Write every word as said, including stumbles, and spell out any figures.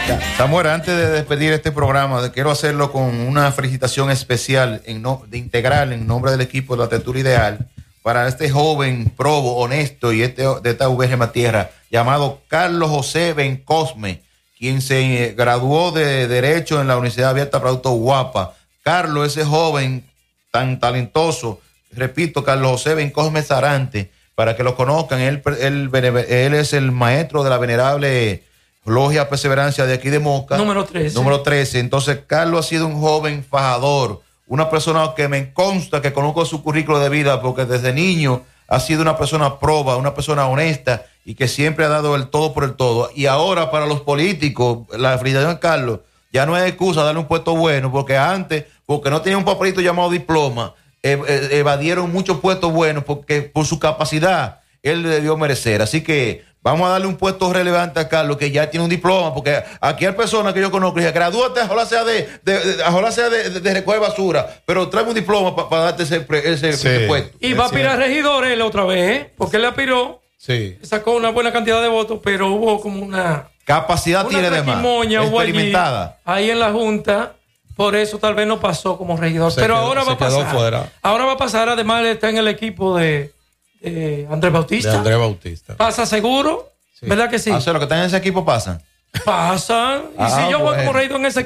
Samuel, antes de despedir este programa, quiero hacerlo con una felicitación especial en no, de integral en nombre del equipo de la Tetura Ideal para este joven probo, honesto y este de esta U V G Tierra llamado Carlos José Bencosme, quien se graduó de Derecho en la Universidad Abierta Producto Guapa. Carlos, ese joven tan talentoso, repito, Carlos José Bencosme Sarante, para que lo conozcan, él, él, él es el maestro de la venerable Logia Perseverancia de aquí de Moca. Número trece. Número trece. Entonces, Carlos ha sido un joven fajador, una persona que me consta que conozco su currículo de vida, porque desde niño ha sido una persona proba, una persona honesta y que siempre ha dado el todo por el todo. Y ahora para los políticos, la felicitación a Carlos, ya no hay excusa darle un puesto bueno, porque antes, porque no tenía un papelito llamado diploma, ev evadieron muchos puestos buenos porque por su capacidad él le debió merecer. Así que vamos a darle un puesto relevante a Carlos, que ya tiene un diploma, porque aquí hay personas que yo conozco y dicen, gradúate, ojalá sea de, de, de, ojalá sea de, de, de recoger basura, pero trae un diploma para pa darte ese, ese, sí, ese puesto. Y va a aspirar regidor él otra vez, ¿eh? Porque él aspiró, sí, sacó una buena cantidad de votos, pero hubo como una capacidad una tiene de más, experimentada allí, ahí en la Junta. Por eso tal vez no pasó como regidor. Se pero quedó, ahora va a pasar. Fuera. Ahora va a pasar. Además, él está en el equipo de, de Andrés Bautista. De Andrés Bautista. Pasa seguro. Sí. ¿Verdad que sí? Ah, o sea, los que están en ese equipo pasan. Pasan. Y Ah, si yo bueno. voy como regidor en ese